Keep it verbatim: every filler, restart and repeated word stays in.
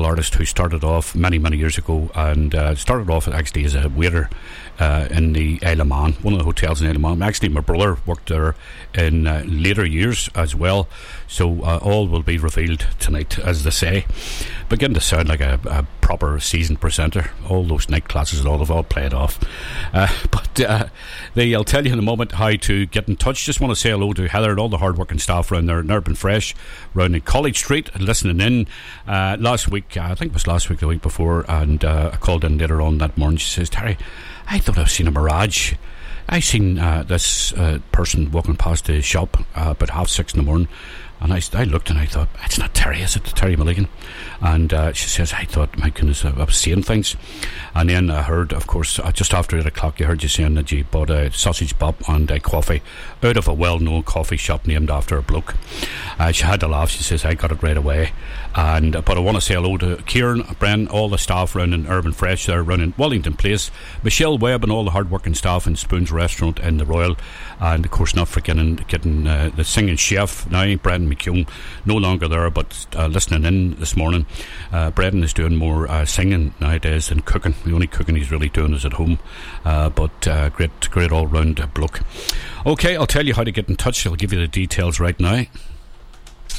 artist who started off many, many years ago, and uh, started off actually as a waiter uh, in the Isle of Man, one of the hotels in Isle of Man. Actually, my brother worked there in uh, later years as well, so uh, all will be revealed tonight, as they say. Begin to sound like a, a proper seasoned presenter. All those night classes and all have all played off. Uh, but uh, they, I'll tell you in a moment how to get in touch. Just want to say hello to Heather and all the hard-working staff around there in Urban Fresh, around in College Street, listening in. Uh, last week, uh, I think it was last week, the week before, and uh, I called in later on that morning. She says, Terry, I thought I've seen a mirage. I seen uh, this uh, person walking past the shop uh, about half six in the morning, and I, I looked and I thought, it's not Terry, is it? Terry Milligan? And uh, she says, I thought, my goodness, I, I was seeing things. And then I heard, of course, uh, just after eight o'clock, you heard you saying that you bought a sausage bop and a coffee out of a well-known coffee shop named after a bloke. Uh, she had to laugh. She says, I got it right away. And uh, But I want to say hello to Kieran, Bren, all the staff around in Urban Fresh there, around in Wellington Place, Michelle Webb and all the hard-working staff in Spoon's Restaurant in the Royal, and of course not forgetting getting uh, the singing chef now, Brendan McCune, no longer there, but uh, listening in this morning. uh, Brendan is doing more uh, singing nowadays than cooking. The only cooking he's really doing is at home, uh, but uh, great great all-round uh, bloke. Okay, I'll tell you how to get in touch. I'll give you the details right now.